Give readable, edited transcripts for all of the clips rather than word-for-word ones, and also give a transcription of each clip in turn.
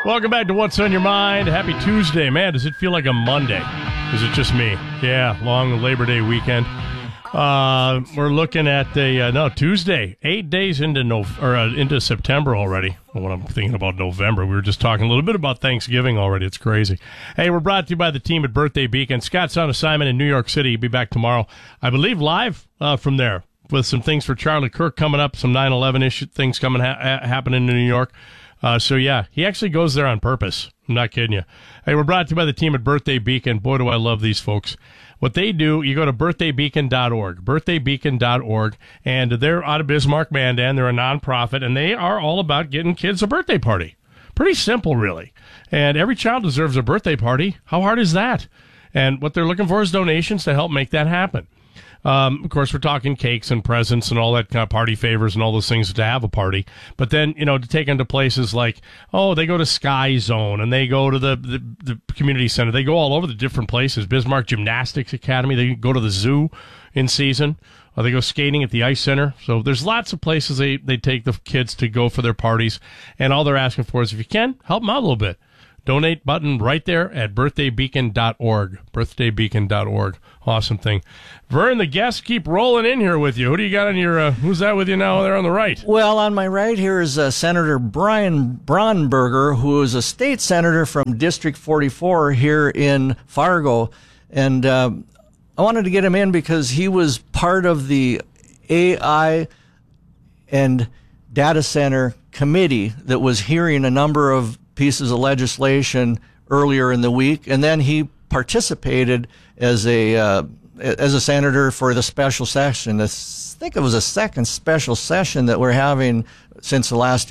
Welcome back to What's on Your Mind. Happy Tuesday. Man, does it feel like a Monday? Is it just me? Yeah, long Labor Day weekend. We're looking at Tuesday, 8 days into September already. When I'm thinking about November, we were just talking a little bit about Thanksgiving already. It's crazy. Hey, we're brought to you by the team at Birthday Beacon. Scott's on assignment in New York City. He'll be back tomorrow, I believe, live from there with some things for Charlie Kirk coming up, some 9/11 things coming happening in New York. So, yeah, he actually goes there on purpose. I'm not kidding you. Hey, we're brought to you by the team at Birthday Beacon. Boy, do I love these folks. What they do, you go to birthdaybeacon.org, birthdaybeacon.org, and they're out of Bismarck, Mandan. They're a nonprofit, and they are all about getting kids a birthday party. Pretty simple, really. And every child deserves a birthday party. How hard is that? And what they're looking for is donations to help make that happen. Of course, we're talking cakes and presents and all that kind of party favors and all those things to have a party. But then, to take them to places like, they go to Sky Zone and they go to the community center. They go all over the different places. Bismarck Gymnastics Academy. They go to the zoo in season. Or they go skating at the ice center. So there's lots of places they take the kids to go for their parties. And all they're asking for is, if you can, help them out a little bit. Donate button right there at birthdaybeacon.org. Birthdaybeacon.org. Awesome thing. Vern, the guests keep rolling in here with you. Who do you got on your, who's that with you now there on the right? Well, on my right here is Senator Brian Braunberger, who is a state senator from District 44 here in Fargo. And I wanted to get him in because he was part of the AI and Data Center Committee that was hearing a number of pieces of legislation earlier in the week, and then he participated as a senator for the special session. I think it was a second special session that we're having since the last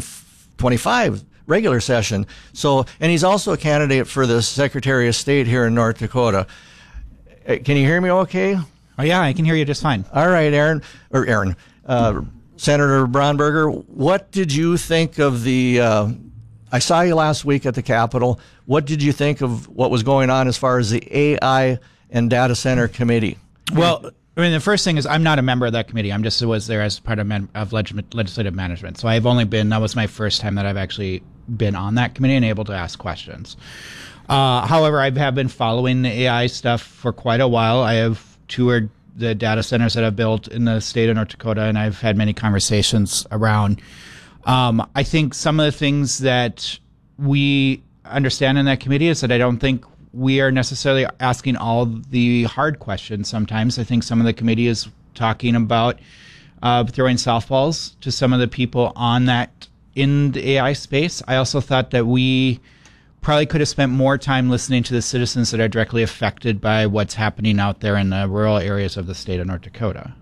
2025 regular session. So, and he's also a candidate for the Secretary of State here in North Dakota. Can you hear me okay? Oh, yeah, I can hear you just fine. All right, Senator Braunberger, what did you think of the I saw you last week at the Capitol. What did you think of what was going on as far as the AI and Data Center Committee? Well, I mean, the first thing is I'm not a member of that committee. I'm just was there as part of legislative management. So I've only been, that was my first time that I've actually been on that committee and able to ask questions. However, I have been following the AI stuff for quite a while. I have toured the data centers that I've built in the state of North Dakota, and I've had many conversations around. I think some of the things that we understand in that committee is that I don't think we are necessarily asking all the hard questions sometimes. I think some of the committee is talking about throwing softballs to some of the people on that in the AI space. I also thought that we probably could have spent more time listening to the citizens that are directly affected by what's happening out there in the rural areas of the state of North Dakota.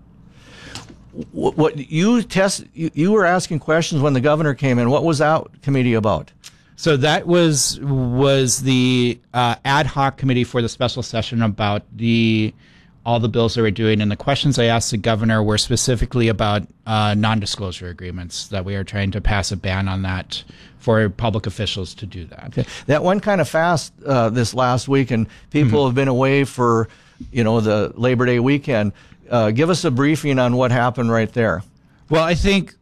What you were asking questions when the governor came in. What was that committee about? So that was the ad hoc committee for the special session about all the bills that we're doing. And the questions I asked the governor were specifically about non-disclosure agreements, that we are trying to pass a ban on that for public officials to do that. Okay. That went kind of fast this last week, and people have been away for the Labor Day weekend. Give us a briefing on what happened right there. Well, I think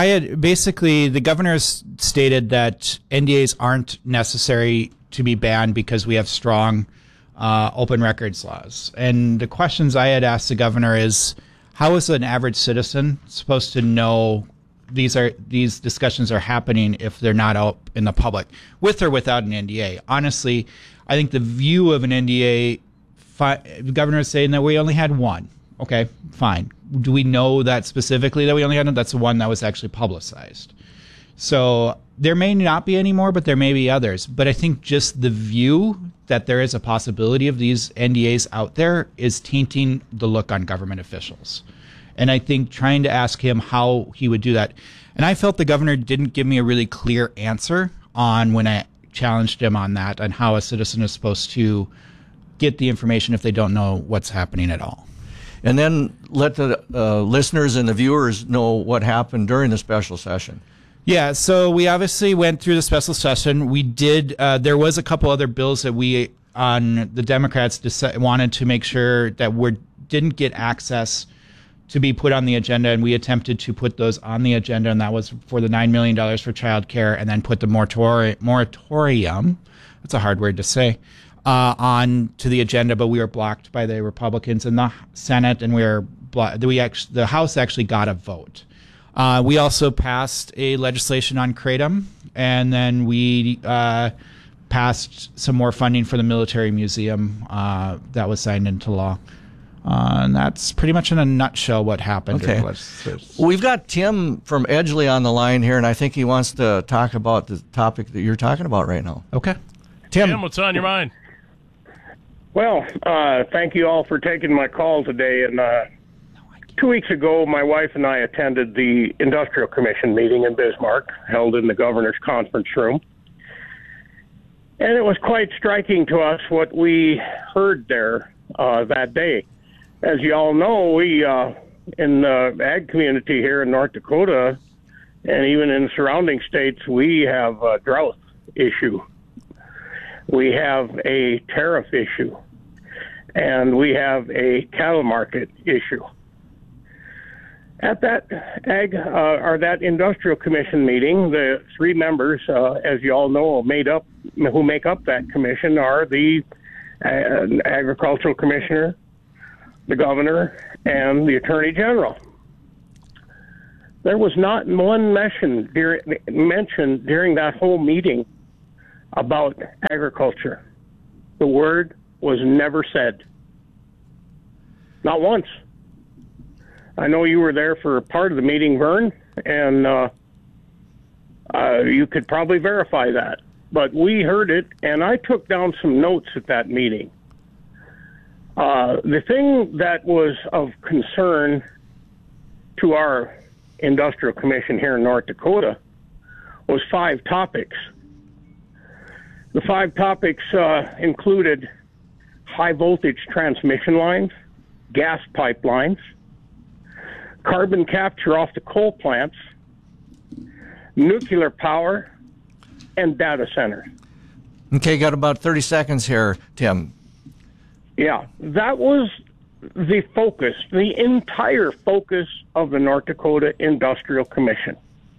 the governor stated that NDAs aren't necessary to be banned because we have strong open records laws. And the questions I had asked the governor is, how is an average citizen supposed to know these discussions are happening if they're not out in the public, with or without an NDA? Honestly, I think the view of an NDA, the governor is saying that we only had one. Okay, fine. Do we know that specifically that we only had one? That's the one that was actually publicized. So there may not be any more, but there may be others. But I think just the view that there is a possibility of these NDAs out there is tainting the look on government officials. And I think trying to ask him how he would do that. And I felt the governor didn't give me a really clear answer on when I challenged him on that, on how a citizen is supposed to get the information if they don't know what's happening at all. And then let the listeners and the viewers know what happened during the special session. Yeah, so we obviously went through the special session. We did, there was a couple other bills that we, on the Democrats, wanted to make sure that we didn't get access to be put on the agenda, and we attempted to put those on the agenda, and that was for the $9 million for childcare, and then put the moratorium, that's a hard word to say, on to the agenda, but we were blocked by the Republicans in the Senate, and the House actually got a vote. We also passed a legislation on Kratom, and then we passed some more funding for the military museum that was signed into law. And that's pretty much in a nutshell what happened. Okay. We've got Tim from Edgeley on the line here, and I think he wants to talk about the topic that you're talking about right now. Okay. Tim, what's on your mind? Well, thank you all for taking my call today. And 2 weeks ago, my wife and I attended the Industrial Commission meeting in Bismarck, held in the governor's conference room. And it was quite striking to us what we heard there that day. As you all know, we in the ag community here in North Dakota, and even in surrounding states, we have a drought issue. We have a tariff issue, and we have a cattle market issue. At that that Industrial Commission meeting, the three members, as you all know, who make up that commission are the Agricultural Commissioner, the Governor, and the Attorney General. There was not one mention during that whole meeting about agriculture. The word was never said. Not once. I know you were there for part of the meeting, Vern, and you could probably verify that. But we heard it, and I took down some notes at that meeting. The thing that was of concern to our Industrial Commission here in North Dakota was 5 topics. The 5 topics included high voltage transmission lines, gas pipelines, carbon capture off the coal plants, nuclear power, and data centers. Okay, got about 30 seconds here, Tim. Yeah, that was the focus, the entire focus of the North Dakota Industrial Commission.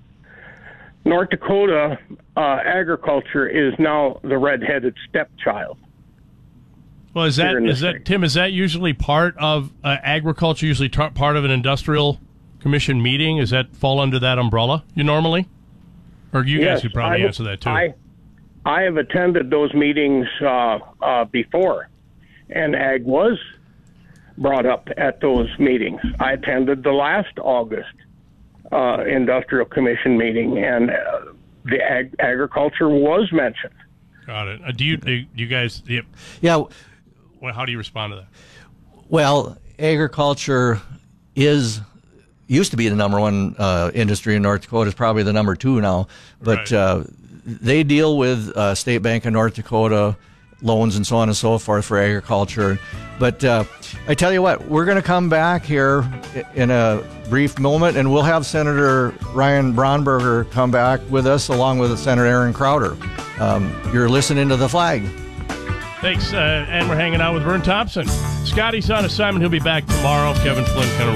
North Dakota agriculture is now the red-headed stepchild. Well, is that Tim? Is that usually part of agriculture? Usually part of an Industrial Commission meeting? Does that fall under that umbrella? You normally, or you guys could probably answer that too. I have attended those meetings before, and ag was brought up at those meetings. I attended the last August Industrial Commission meeting, and the agriculture was mentioned. Got it. Do you guys? Yeah. Well, how do you respond to that? Well, agriculture used to be the number one industry in North Dakota. It's probably the number 2 now. But right. They deal with State Bank of North Dakota loans and so on and so forth for agriculture. But I tell you what, we're going to come back here in a brief moment, and we'll have Senator Ryan Braunberger come back with us, along with Senator Aaron Crowder. You're listening to The Flag. Thanks, and we're hanging out with Vern Thompson. Scotty's on assignment. He'll be back tomorrow. Kevin Flynn kind of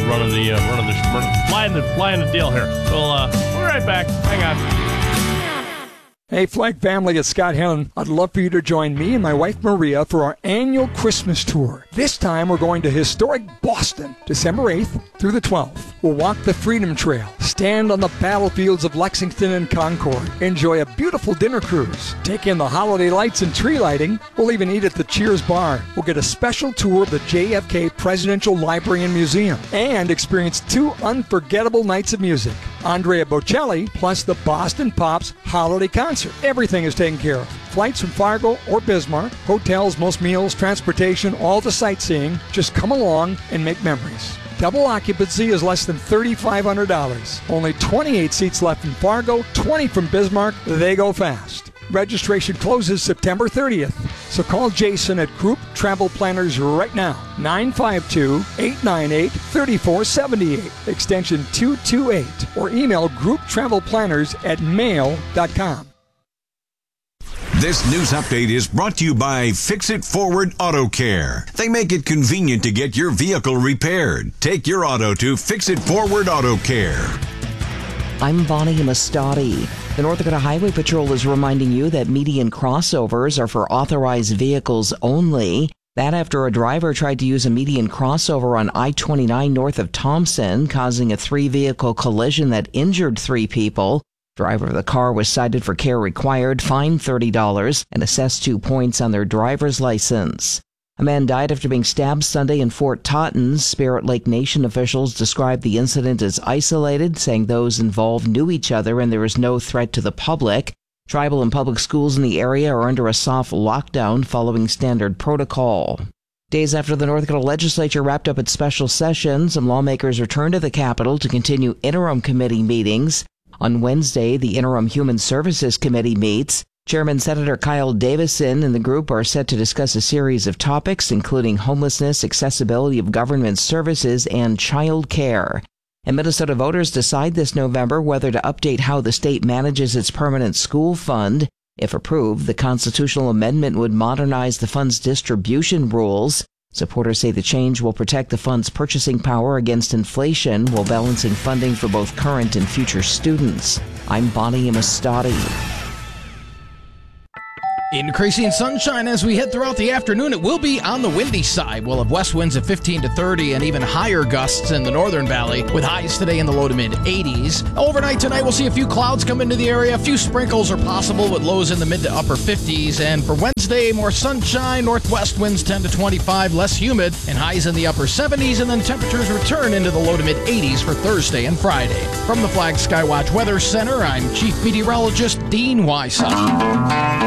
flying the deal here. We'll be right back. Hang on. Hey, Flag family, it's Scott Helen. I'd love for you to join me and my wife Maria for our annual Christmas tour. This time we're going to historic Boston, December 8th through the 12th. We'll walk the Freedom Trail, stand on the battlefields of Lexington and Concord, enjoy a beautiful dinner cruise, take in the holiday lights and tree lighting. We'll even eat at the Cheers Bar. We'll get a special tour of the JFK Presidential Library and Museum and experience 2 unforgettable nights of music. Andrea Bocelli plus the Boston Pops Holiday Concert. Everything is taken care of. Flights from Fargo or Bismarck, hotels, most meals, transportation, all the sightseeing. Just come along and make memories. Double occupancy is less than $3,500. Only 28 seats left in Fargo, 20 from Bismarck. They go fast. Registration closes September 30th. So call Jason at Group Travel Planners right now. 952-898-3478, extension 228, or email grouptravelplanners@mail.com. This news update is brought to you by Fix It Forward Auto Care. They make it convenient to get your vehicle repaired. Take your auto to Fix It Forward Auto Care. I'm Bonnie Mastati. The North Dakota Highway Patrol is reminding you that median crossovers are for authorized vehicles only. That after a driver tried to use a median crossover on I-29 north of Thompson, causing a 3-vehicle collision that injured 3 people. Driver of the car was cited for care required, fined $30, and assessed 2 points on their driver's license. A man died after being stabbed Sunday in Fort Totten. Spirit Lake Nation officials described the incident as isolated, saying those involved knew each other and there is no threat to the public. Tribal and public schools in the area are under a soft lockdown following standard protocol. Days after the North Dakota legislature wrapped up its special session, some lawmakers returned to the Capitol to continue interim committee meetings. On Wednesday, the Interim Human Services Committee meets. Chairman Senator Kyle Davison and the group are set to discuss a series of topics, including homelessness, accessibility of government services, and child care. And Minnesota voters decide this November whether to update how the state manages its permanent school fund. If approved, the constitutional amendment would modernize the fund's distribution rules. Supporters say the change will protect the fund's purchasing power against inflation while balancing funding for both current and future students. I'm Bonnie Mastati. Increasing sunshine as we head throughout the afternoon. It will be on the windy side. We'll have west winds at 15 to 30 and even higher gusts in the northern valley, with highs today in the low to mid 80s. Overnight tonight, we'll see a few clouds come into the area. A few sprinkles are possible with lows in the mid to upper 50s. And for Wednesday, more sunshine, northwest winds 10 to 25, less humid, and highs in the upper 70s. And then temperatures return into the low to mid 80s for Thursday and Friday. From the Flag Skywatch Weather Center, I'm Chief Meteorologist Dean Weissach.